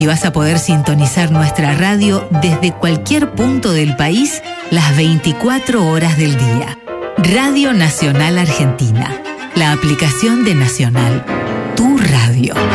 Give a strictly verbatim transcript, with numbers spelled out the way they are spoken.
Y vas a poder sintonizar nuestra radio desde cualquier punto del país las veinticuatro horas del día. Radio Nacional Argentina, la aplicación de Nacional, tu radio.